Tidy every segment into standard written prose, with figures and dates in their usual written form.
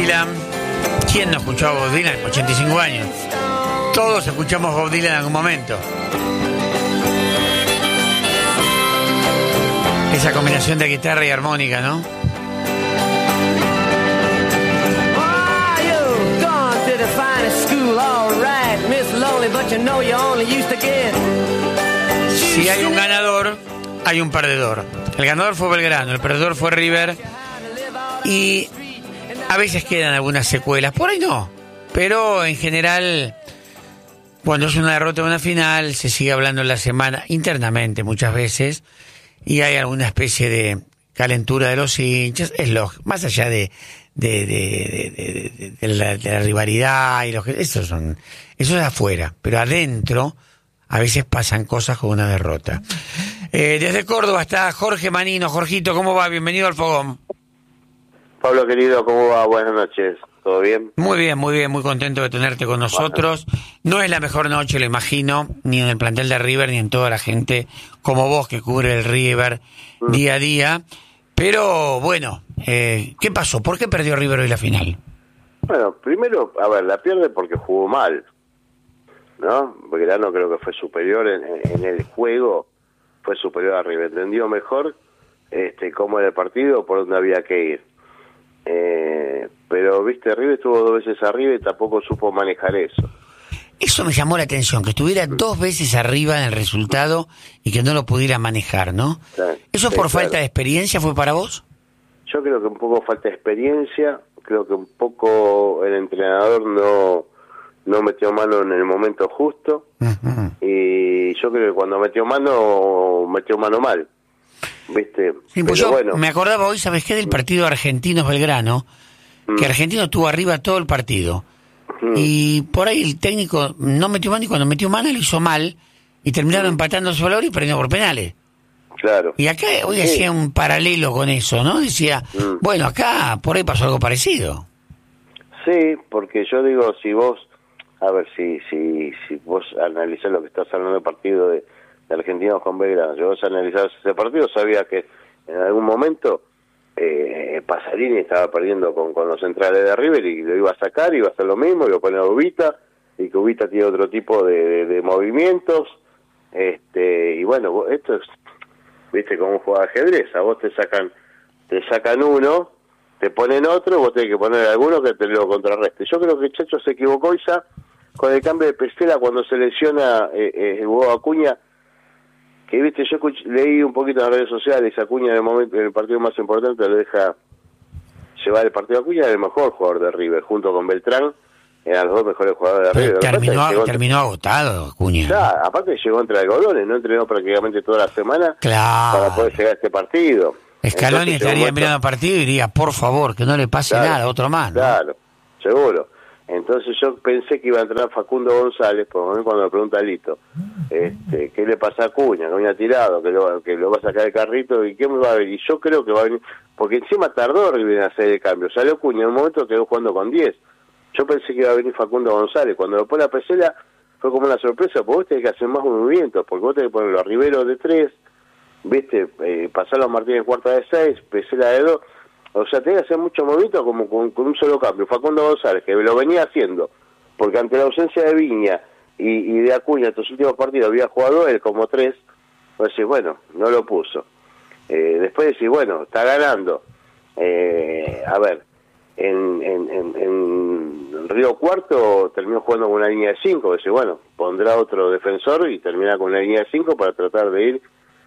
Dylan. ¿Quién no escuchó a Bob Dylan? 85 años. Todos escuchamos a Bob Dylan en algún momento. Esa combinación de guitarra y armónica, ¿no? Si hay un ganador, hay un perdedor. El ganador fue Belgrano, el perdedor fue River. Y a veces quedan algunas secuelas, por ahí no. Pero en general, cuando es una derrota en una final, se sigue hablando en la semana, internamente muchas veces, y hay alguna especie de calentura de los hinchas. Es lógico, más allá de la rivalidad y eso es afuera, pero adentro a veces pasan cosas con una derrota. Desde Córdoba está Jorge Manino. Jorgito, ¿cómo va? Bienvenido al Fogón. Pablo querido, ¿cómo va? Buenas noches, ¿todo bien? Muy bien, muy contento de tenerte con nosotros. No es la mejor noche, lo imagino, ni en el plantel de River, ni en toda la gente como vos que cubre el River día a día. Pero bueno, ¿qué pasó? ¿Por qué perdió River hoy la final? Bueno, primero, a ver, la pierde porque jugó mal, ¿no? Belgrano creo que fue superior en el juego, fue superior a River, entendió mejor cómo era el partido, por dónde había que ir. Pero, viste, River estuvo 2 veces arriba y tampoco supo manejar eso. Eso me llamó la atención, que estuviera 2 veces arriba en el resultado y que no lo pudiera manejar, ¿no? Sí, ¿eso por falta de experiencia fue para vos? Yo creo que un poco falta de experiencia, creo que un poco el entrenador no metió mano en el momento justo, y yo creo que cuando metió mano mal, ¿viste? Sí, pues me acordaba hoy, ¿sabes qué? Del partido Argentinos-Belgrano, que Argentino estuvo arriba todo el partido. Y por ahí el técnico no metió mano, y cuando metió mano lo hizo mal y terminaron empatando su valor y perdiendo por penales. Claro. Y acá hoy hacía un paralelo con eso, ¿no? Decía, bueno, acá por ahí pasó algo parecido. Sí, porque yo digo, si vos, a ver, si vos analizás lo que estás hablando del partido de Argentinos con Belgrano, si vos analizás ese partido, sabías que en algún momento Pasarini estaba perdiendo con los centrales de River y lo iba a sacar, iba a hacer lo mismo, iba a poner a Ubita, y que Ubita tiene otro tipo de movimientos, y bueno, esto es, viste cómo juega ajedrez, a vos te sacan uno, te ponen otro, vos tenés que poner alguno que te lo contrarreste. Yo creo que Chacho se equivocó ya con el cambio de Pesela cuando se lesiona el huevo Acuña, que viste, yo leí un poquito en las redes sociales, Acuña en el momento, en el partido más importante lo deja llevar el partido. Acuña era el mejor jugador de River, junto con Beltrán, eran los 2 mejores jugadores de River. Terminó agotado Acuña. Claro, aparte llegó entre algodones, no entrenó prácticamente toda la semana para poder llegar a este partido. Scaloni estaría mirando el partido y diría, por favor, que no le pase nada, otro más, ¿no? Claro, seguro. Entonces yo pensé que iba a entrenar Facundo González, por lo menos cuando me pregunta Lito, ¿qué le pasa a Acuña? Que Acuña tirado, que lo va a sacar el carrito, ¿y qué me va a venir? Y yo creo que va a venir, porque encima tardó River en hacer el cambio, salió Acuña, en un momento quedó jugando con 10. Yo pensé que iba a venir Facundo González, cuando lo pone a Pesela fue como una sorpresa, porque vos tenés que hacer más movimientos, porque vos tenés que ponerlo a Rivero de 3, ¿viste? Pasarlo a Martínez cuarta de 6, Pesela de 2, o sea, tenés que hacer muchos movimientos como con un solo cambio. Facundo González, que lo venía haciendo, porque ante la ausencia de Viña y de Acuña estos últimos partidos había jugado él como 3, pues decís, bueno, no lo puso. Después decís, bueno, está ganando. A ver, en Río Cuarto terminó jugando con una línea de 5, decís, bueno, pondrá otro defensor y termina con una línea de 5 para tratar de ir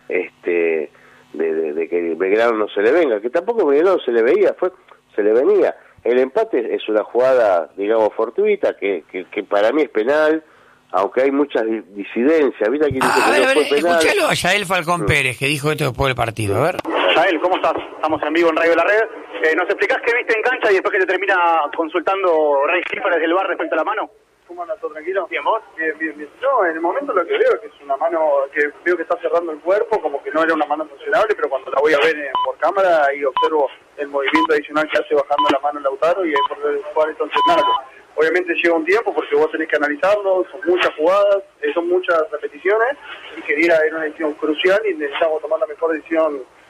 de que Belgrano no se le venga, que tampoco Belgrano se le veía, se le venía. El empate es una jugada, digamos, fortuita, que para mí es penal, aunque hay muchas disidencias. ¿Viste? Aquí dice que no fue penal. Escuchalo a Yael Falcón Pérez, que dijo esto después del partido, a ver. Yael, ¿cómo estás? Estamos en vivo en Radio La Red. ¿Nos explicás qué viste en cancha y después que te termina consultando Rey Gifa desde el bar respecto a la mano? ¿Cómo andas? ¿Todo tranquilo? Bien, ¿vos? Bien. No, en el momento lo que veo es que es una mano que veo que está cerrando el cuerpo, como que no era una mano funcionable, pero cuando la voy a ver por cámara, ahí observo el movimiento adicional que hace bajando la mano Lautaro y ahí por el cual entonces nada. Obviamente lleva un tiempo porque vos tenés que analizarlo, son muchas jugadas, son muchas repeticiones, y quería era una decisión crucial y necesitamos tomar la mejor decisión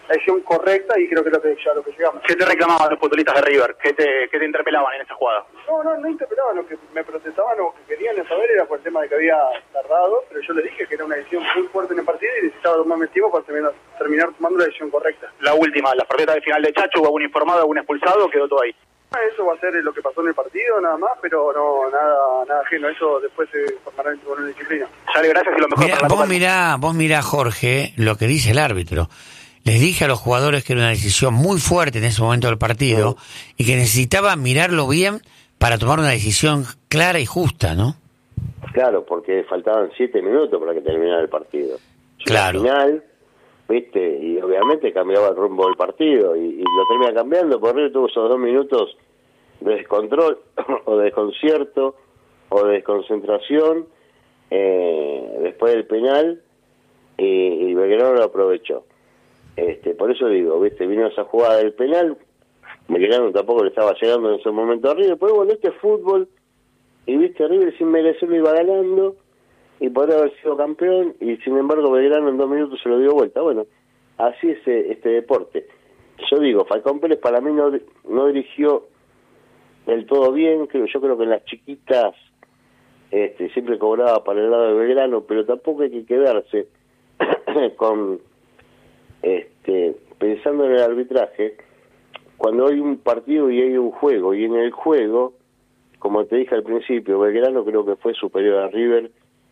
decisión correcta y creo que es lo que llegamos. ¿Qué te reclamaban los futbolistas de River? ¿Qué te interpelaban en esa jugada? No interpelaban, lo que me protestaban o que querían saber era por el tema de que había tardado, pero yo les dije que era una decisión muy fuerte en el partido y necesitaba tomarme tiempo para terminar tomando la decisión correcta. La última, la partida de final de Chacho, ¿hubo algún informado, algún expulsado? ¿Quedó todo ahí? Eso va a ser lo que pasó en el partido, nada más, pero no nada ajeno. Eso después se formará en el tribunal de disciplina. Dale, gracias y lo mejor Mirá, para la vos mirá, Jorge, lo que dice el árbitro. Les dije a los jugadores que era una decisión muy fuerte en ese momento del partido y que necesitaba mirarlo bien para tomar una decisión clara y justa, ¿no? Claro, porque faltaban 7 minutos para que terminara el partido. Claro. Al final, viste, y obviamente cambiaba el rumbo del partido y lo termina cambiando. Por River tuvo esos 2 minutos de descontrol o de desconcierto o de desconcentración después del penal y Belgrano lo aprovechó. Por eso digo, viste, vino esa jugada del penal, Belgrano tampoco le estaba llegando en ese momento a River, pero bueno, este es fútbol, y viste, River sin merecerlo iba ganando, y podría haber sido campeón, y sin embargo Belgrano en 2 minutos se lo dio vuelta. Bueno, así es este deporte. Yo digo, Falcón Pérez para mí no dirigió del todo bien, yo creo que en las chiquitas siempre cobraba para el lado de Belgrano, pero tampoco hay que quedarse con pensando en el arbitraje. Cuando hay un partido y hay un juego, y en el juego, como te dije al principio, Belgrano creo que fue superior a River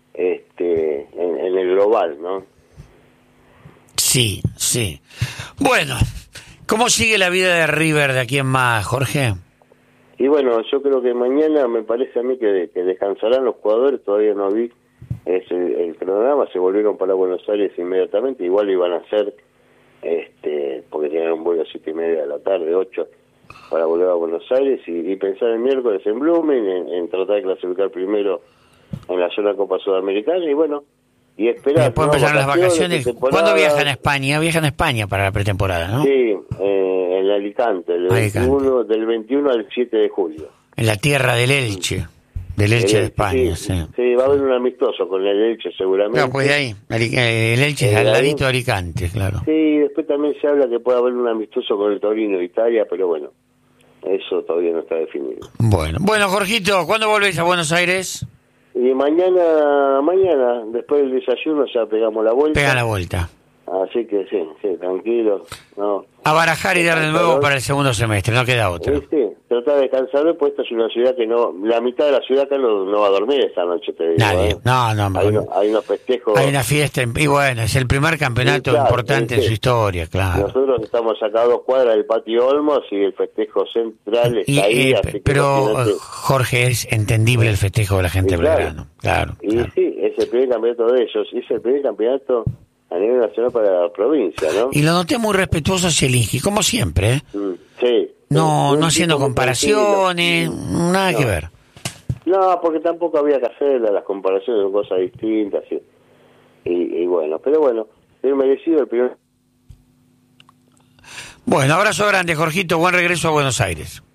en el global, ¿no? Sí. Bueno, ¿cómo sigue la vida de River de aquí en más, Jorge? Y bueno, yo creo que mañana me parece a mí que descansarán los jugadores, todavía no vi el cronograma, se volvieron para Buenos Aires inmediatamente, igual iban a hacer, porque tenían un vuelo a 7:30 de la tarde, 8, para volver a Buenos Aires y pensar el miércoles en Blumen, en tratar de clasificar primero en la zona Copa Sudamericana y bueno, y esperar. Después empezar las vacaciones. ¿Cuándo viajan a España? Viajan a España para la pretemporada, ¿no? Sí, en Alicante, del 21 al 7 de julio. En la tierra del Elche. Del Elche de España, sí. Sí, va a haber un amistoso con el Elche seguramente. No, pues de ahí. El Elche es al ladito de Alicante, claro. Sí, después también se habla que puede haber un amistoso con el Torino de Italia, pero bueno, eso todavía no está definido. Bueno, Jorgito, ¿cuándo volvés a Buenos Aires? Y mañana, después del desayuno ya pegamos la vuelta. Pega la vuelta. Así que sí, tranquilo. No. A barajar y dar de nuevo para el segundo semestre, no queda otra. Sí, tratar de descansar, pues esta es una ciudad que la mitad de la ciudad acá no va a dormir esta noche, te digo. Nadie, no. Hay unos festejos. Hay una fiesta, y bueno, es el primer campeonato importante en su historia, claro. Nosotros estamos acá a 2 cuadras del Patio Olmos y el festejo central está ahí. Así pero, Jorge, es entendible el festejo de la gente de Belgrano, claro. Sí, es el primer campeonato de ellos, y es el primer campeonato a nivel nacional para la provincia, ¿no? Y lo noté muy respetuoso hacia el Ingi, como siempre, ¿eh? Sí. No haciendo comparaciones, nada que ver. No, porque tampoco había que hacerlas, las comparaciones son cosas distintas, y bueno, pero bueno, bien merecido el primer. Bueno, abrazo grande, Jorgito, buen regreso a Buenos Aires.